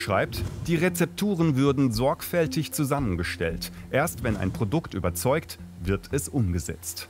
schreibt, die Rezepturen würden sorgfältig zusammengestellt. Erst wenn ein Produkt überzeugt, wird es umgesetzt.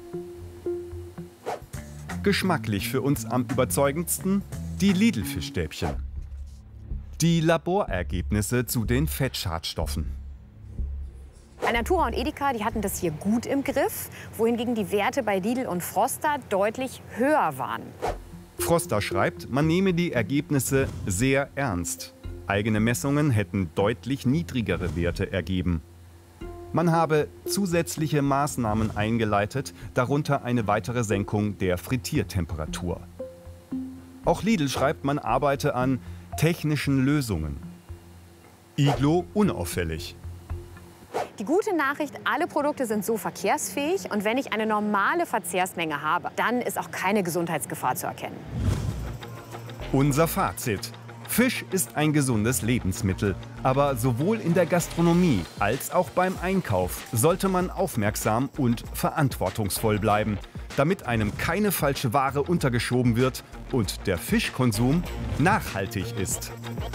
Geschmacklich für uns am überzeugendsten die Lidl-Fischstäbchen. Die Laborergebnisse zu den Fettschadstoffen. Alnatura und Edeka, die hatten das hier gut im Griff, wohingegen die Werte bei Lidl und Froster deutlich höher waren. Froster schreibt, man nehme die Ergebnisse sehr ernst. Eigene Messungen hätten deutlich niedrigere Werte ergeben. Man habe zusätzliche Maßnahmen eingeleitet, darunter eine weitere Senkung der Frittiertemperatur. Auch Lidl schreibt, man arbeite an technischen Lösungen. Iglo unauffällig. Die gute Nachricht, alle Produkte sind so verkehrsfähig und wenn ich eine normale Verzehrsmenge habe, dann ist auch keine Gesundheitsgefahr zu erkennen. Unser Fazit. Fisch ist ein gesundes Lebensmittel, aber sowohl in der Gastronomie als auch beim Einkauf sollte man aufmerksam und verantwortungsvoll bleiben, damit einem keine falsche Ware untergeschoben wird und der Fischkonsum nachhaltig ist.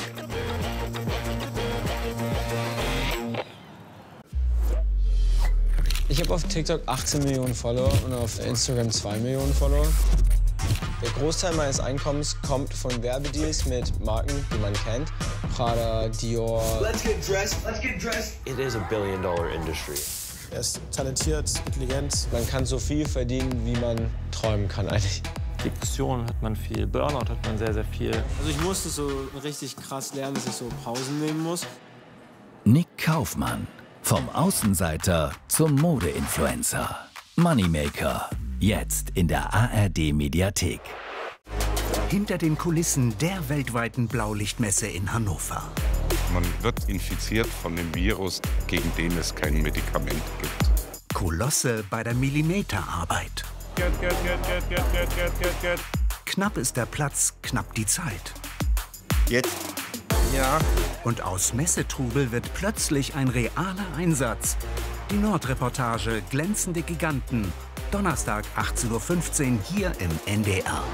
Ich habe auf TikTok 18 Millionen Follower und auf Instagram 2 Millionen Follower. Der Großteil meines Einkommens kommt von Werbedeals mit Marken, die man kennt. Prada, Dior. Let's get dressed. Let's get dressed. It is a billion-dollar industry. Er ist talentiert, intelligent. Man kann so viel verdienen, wie man träumen kann eigentlich. Depressionen hat man viel, Burnout hat man sehr, sehr viel. Also ich musste so richtig krass lernen, dass ich so Pausen nehmen muss. Nick Kaufmann. Vom Außenseiter zum Mode-Influencer. Moneymaker. Jetzt in der ARD-Mediathek. Hinter den Kulissen der weltweiten Blaulichtmesse in Hannover. Man wird infiziert von dem Virus, gegen den es kein Medikament gibt. Kolosse bei der Millimeterarbeit. Knapp ist der Platz, knapp die Zeit. Jetzt? Ja. Und aus Messetrubel wird plötzlich ein realer Einsatz. Die Nordreportage Glänzende Giganten. Donnerstag 18:15 Uhr hier im NDR.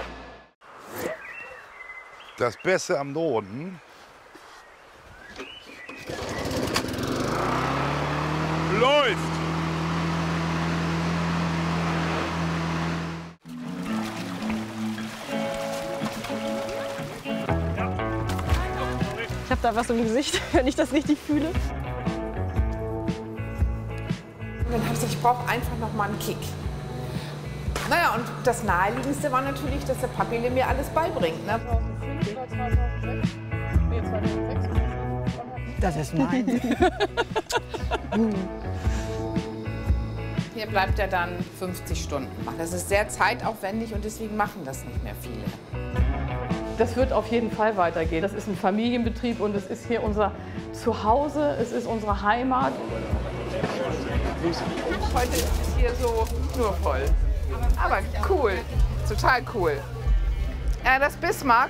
Das Beste am Norden läuft. Ich habe da was im Gesicht, wenn ich das richtig fühle. Und dann habe ich gesagt, ich brauche einfach noch mal einen Kick. Naja, und das Naheliegendste war natürlich, dass der Papi mir alles beibringt. Ne? 2005 oder 2006? Nee, 2006. Das ist mein. Hier bleibt er dann 50 Stunden. Das ist sehr zeitaufwendig und deswegen machen das nicht mehr viele. Das wird auf jeden Fall weitergehen. Das ist ein Familienbetrieb und es ist hier unser Zuhause, es ist unsere Heimat. Heute ist es hier so nur voll. Aber cool, total cool. Das Bismarck.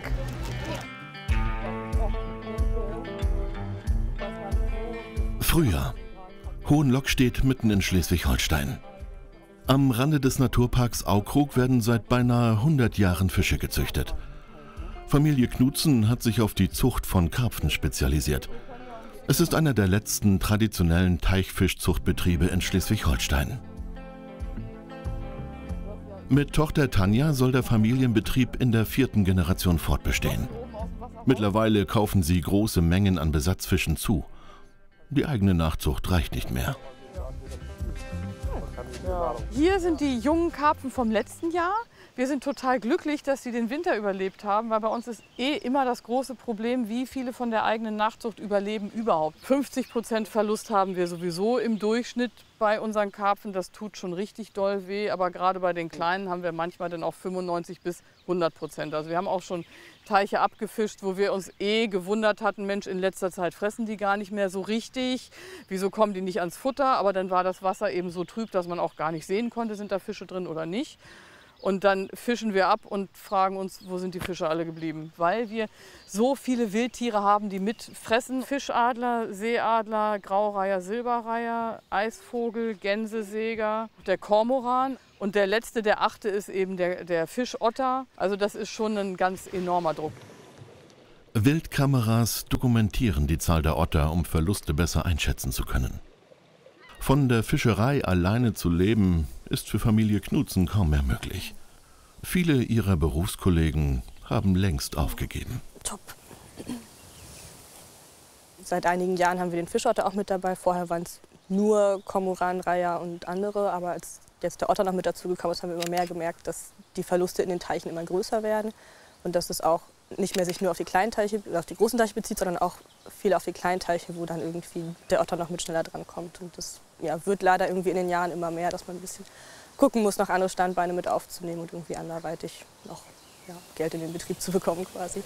Frühjahr. Hohenlock steht mitten in Schleswig-Holstein. Am Rande des Naturparks Aukrug werden seit beinahe 100 Jahren Fische gezüchtet. Familie Knutzen hat sich auf die Zucht von Karpfen spezialisiert. Es ist einer der letzten traditionellen Teichfischzuchtbetriebe in Schleswig-Holstein. Mit Tochter Tanja soll der Familienbetrieb in der 4. Generation fortbestehen. Mittlerweile kaufen sie große Mengen an Besatzfischen zu. Die eigene Nachzucht reicht nicht mehr. Hier sind die jungen Karpfen vom letzten Jahr. Wir sind total glücklich, dass sie den Winter überlebt haben, weil bei uns ist immer das große Problem, wie viele von der eigenen Nachzucht überleben überhaupt. 50% Verlust haben wir sowieso im Durchschnitt bei unseren Karpfen. Das tut schon richtig doll weh, aber gerade bei den Kleinen haben wir manchmal dann auch 95 bis 100%. Also wir haben auch schon Teiche abgefischt, wo wir uns gewundert hatten, Mensch, in letzter Zeit fressen die gar nicht mehr so richtig. Wieso kommen die nicht ans Futter? Aber dann war das Wasser eben so trüb, dass man auch gar nicht sehen konnte, sind da Fische drin oder nicht. Und dann fischen wir ab und fragen uns, wo sind die Fische alle geblieben? Weil wir so viele Wildtiere haben, die mitfressen. Fischadler, Seeadler, Graureiher, Silberreiher, Eisvogel, Gänsesäger, der Kormoran. Und der letzte, der 8. ist eben der Fischotter. Also das ist schon ein ganz enormer Druck. Wildkameras dokumentieren die Zahl der Otter, um Verluste besser einschätzen zu können. Von der Fischerei alleine zu leben, ist für Familie Knudsen kaum mehr möglich. Viele ihrer Berufskollegen haben längst aufgegeben. Top. Seit einigen Jahren haben wir den Fischotter auch mit dabei. Vorher waren es nur Kormoran, Reiher und andere. Aber als jetzt der Otter noch mit dazu gekommen ist, haben wir immer mehr gemerkt, dass die Verluste in den Teichen immer größer werden. Und dass es auch nicht mehr sich nur auf die kleinen Teiche oder auf die großen Teiche bezieht, sondern auch viel auf die kleinen Teiche, wo dann irgendwie der Otter noch mit schneller dran kommt. Und das wird leider irgendwie in den Jahren immer mehr, dass man ein bisschen gucken muss, noch andere Standbeine mit aufzunehmen und irgendwie anderweitig noch Geld in den Betrieb zu bekommen quasi.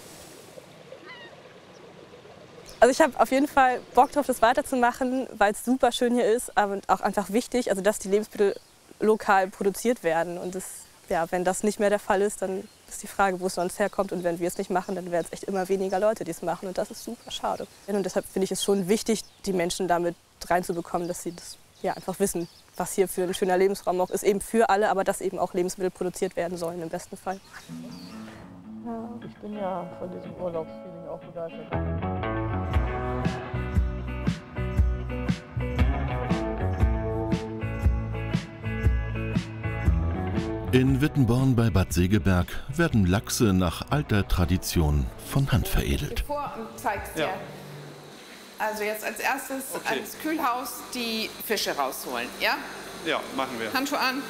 Also ich habe auf jeden Fall Bock drauf, das weiterzumachen, weil es super schön hier ist, aber auch einfach wichtig, also dass die Lebensmittel lokal produziert werden. Und das, wenn das nicht mehr der Fall ist, dann ist die Frage, wo es sonst herkommt. Und wenn wir es nicht machen, dann werden es echt immer weniger Leute, die es machen. Und das ist super schade. Und deshalb finde ich es schon wichtig, die Menschen damit reinzubekommen, dass sie das einfach wissen, was hier für ein schöner Lebensraum auch ist, eben für alle, aber dass eben auch Lebensmittel produziert werden sollen im besten Fall. Ja, ich bin ja von diesem Urlaubsfeeling auch begeistert. In Wittenborn bei Bad Segeberg werden Lachse nach alter Tradition von Hand veredelt. Vor und zeig's dir. Ja. Also jetzt als erstes ans Kühlhaus die Fische rausholen, ja? Ja, machen wir. Handschuhe an.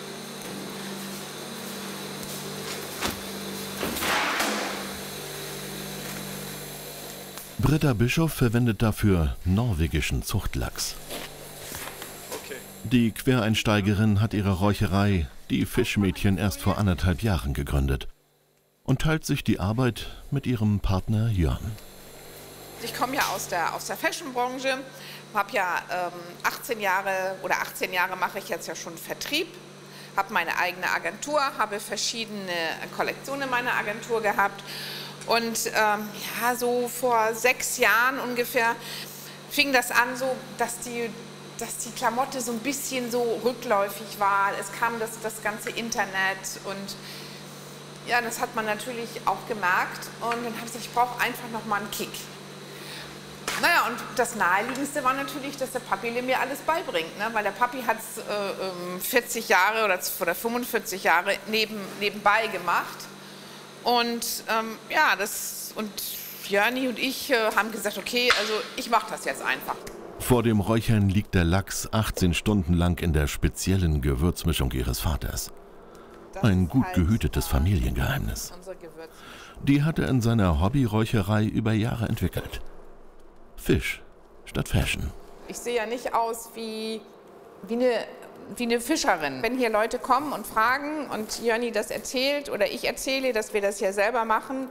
Britta Bischof verwendet dafür norwegischen Zuchtlachs. Okay. Die Quereinsteigerin hat ihre Räucherei, die Fischmädchen, erst vor 1,5 Jahren gegründet und teilt sich die Arbeit mit ihrem Partner Jörn. Ich komme ja aus der Fashion-Branche, habe ja 18 Jahre mache ich jetzt ja schon Vertrieb, habe meine eigene Agentur, habe verschiedene Kollektionen in meiner Agentur gehabt. Und so vor 6 Jahren ungefähr fing das an, so, dass die Klamotte so ein bisschen so rückläufig war. Es kam das ganze Internet und ja, das hat man natürlich auch gemerkt. Und dann habe ich gesagt, ich brauche einfach noch mal einen Kick. Naja, und das Naheliegendste war natürlich, dass der Papi mir alles beibringt, ne? Weil der Papi hat es 40 Jahre oder 45 Jahre nebenbei gemacht. Und und Jörni und ich haben gesagt, okay, also ich mache das jetzt einfach. Vor dem Räuchern liegt der Lachs 18 Stunden lang in der speziellen Gewürzmischung ihres Vaters. Ein gut gehütetes Familiengeheimnis. Die hat er in seiner Hobbyräucherei über Jahre entwickelt. Fisch statt Fashion. Ich sehe ja nicht aus wie eine Fischerin. Wenn hier Leute kommen und fragen und Jörni das erzählt oder ich erzähle, dass wir das hier selber machen,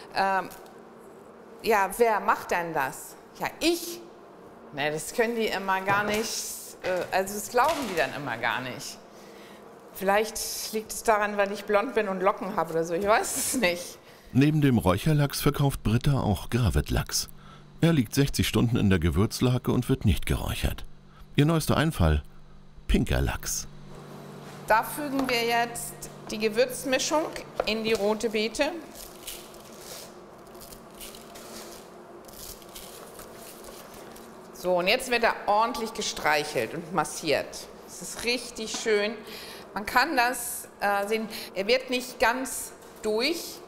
wer macht denn das? Ja, ich. Ne, das können die immer gar nicht, also das glauben die dann immer gar nicht. Vielleicht liegt es daran, weil ich blond bin und Locken habe oder so, ich weiß es nicht. Neben dem Räucherlachs verkauft Britta auch Gravetlachs. Er liegt 60 Stunden in der Gewürzlake und wird nicht geräuchert. Ihr neuester Einfall: pinker Lachs. Da fügen wir jetzt die Gewürzmischung in die rote Beete. So, und jetzt wird er ordentlich gestreichelt und massiert. Das ist richtig schön. Man kann das sehen, er wird nicht ganz durch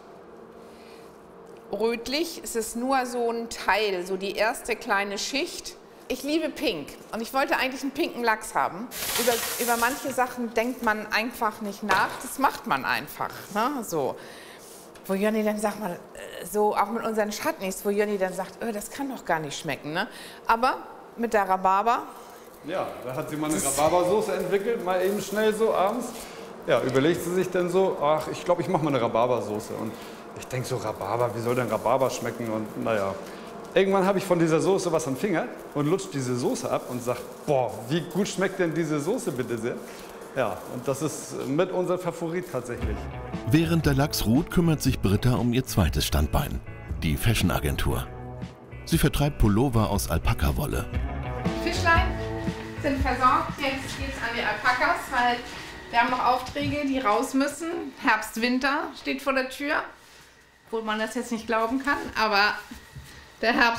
rötlich, es ist nur so ein Teil, so die erste kleine Schicht. Ich liebe Pink und ich wollte eigentlich einen pinken Lachs haben. Über manche Sachen denkt man einfach nicht nach, das macht man einfach. Ne? So. Wo Jörni dann sagt, so auch mit unseren Chutneys, wo Jörni dann sagt, das kann doch gar nicht schmecken. Ne? Aber mit der Rhabarber. Ja, da hat sie mal eine Rhabarbersoße entwickelt, mal eben schnell so abends. Ja, überlegt sie sich dann so, ach, ich glaube, ich mache mal eine Rhabarbersoße. Und ich denke so, Rhabarber, wie soll denn Rhabarber schmecken? Und naja, irgendwann habe ich von dieser Soße was am Finger und lutscht diese Soße ab und sagt, boah, wie gut schmeckt denn diese Soße bitte sehr? Ja, und das ist mit unser Favorit tatsächlich. Während der Lachs ruht, kümmert sich Britta um ihr zweites Standbein, die Fashion-Agentur. Sie vertreibt Pullover aus Alpaka-Wolle. Die Fischlein sind versorgt, jetzt geht es an die Alpakas, weil wir haben noch Aufträge, die raus müssen. Herbst, Winter steht vor der Tür. Obwohl man das jetzt nicht glauben kann, aber der Herbst